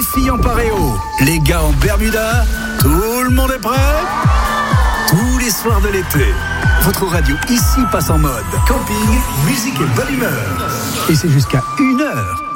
filles en paréo, les gars en Bermuda, tout le monde est prêt? Tous les soirs de l'été, votre radio ici passe en mode camping, musique et bonne humeur. Et c'est jusqu'à 1h.